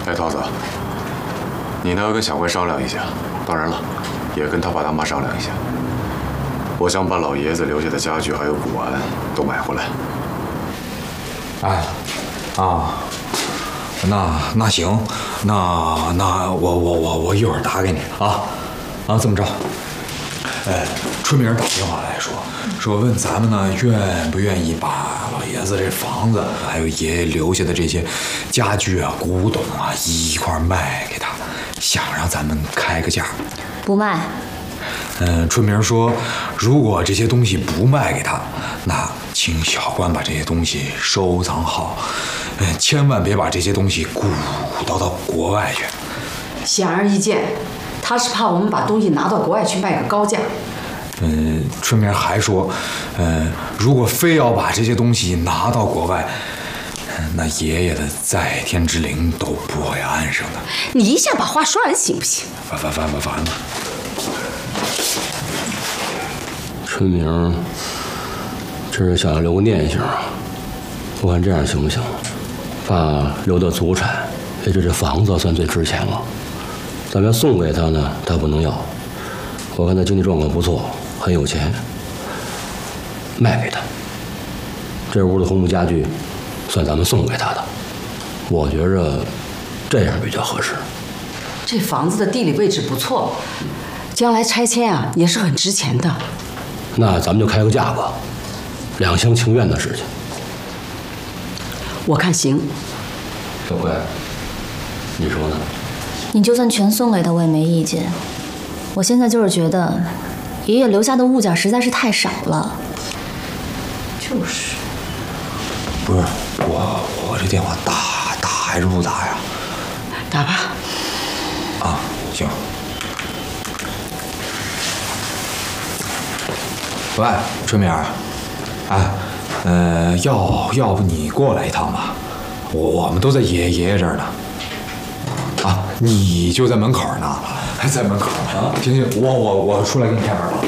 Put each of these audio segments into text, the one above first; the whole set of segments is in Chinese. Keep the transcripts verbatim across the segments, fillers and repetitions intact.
哎，涛子，你呢要跟小怪商量一下，当然了，也跟他爸他妈商量一下。我想把老爷子留下的家具还有古玩都买回来。 哎，啊，那那行，那那我我我我一会儿打给你啊啊，这么着。哎，春明打电话来说，说问咱们呢愿不愿意把老爷子这房子，还有爷爷留下的这些家具啊、古董啊一块卖给他，想让咱们开个价。 不卖。 嗯，春明说，如果这些东西不卖给他，那请小关把这些东西收藏好，嗯，千万别把这些东西鼓捣到国外去。 显而易见，他是怕我们把东西拿到国外去卖个高价。 嗯，春明还说，嗯，如果非要把这些东西拿到国外，那爷爷的在天之灵都不会安生的。 你一下把话说完行不行？ 烦烦烦烦烦了。 春明，这是想要留个念想，我看这样行不行？爸留的祖产，也就这房子算最值钱了。咱们要送给他呢，他不能要。我看他经济状况不错，很有钱，卖给他。这屋的红木家具，算咱们送给他的。我觉着这样比较合适。 这房子的地理位置不错，将来拆迁啊也是很值钱的。 那咱们就开个价格，两厢情愿的事情。 我看行。 小辉，你说呢？ 你就算全送给他，我也没意见。我现在就是觉得，爷爷留下的物件实在是太少了。 就是。 不是我，我这电话打打还是不打呀？ 打吧。 啊，行。喂，春明，哎，呃，要要不你过来一趟吧，我我们都在爷爷爷这儿呢。啊，你就在门口呢，还在门口呢。行行，我我我出来给你开门了。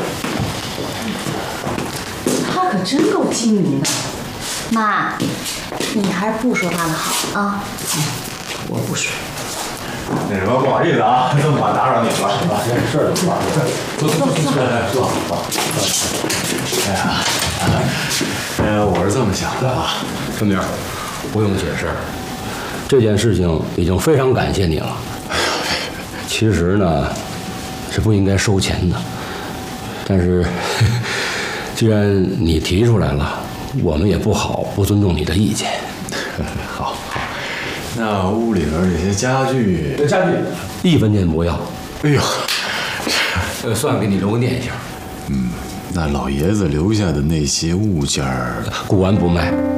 他可真够精明的。 妈，你还是不说他的好啊。 嗯，我不说。 那什么，不好意思啊，这么晚打扰你了。啊，没事儿，不好意思。坐坐坐坐坐坐坐。哎呀，呃，我是这么想的啊， 春明，不用解释，这件事情已经非常感谢你了。其实呢，是不应该收钱的，但是既然你提出来了，我们也不好不尊重你的意见。 好，好。那屋里边这些家具， 家具一分钱不要。 哎呦， 呃，算给你留个念想。 嗯，那老爷子留下的那些物件儿， 古玩不卖。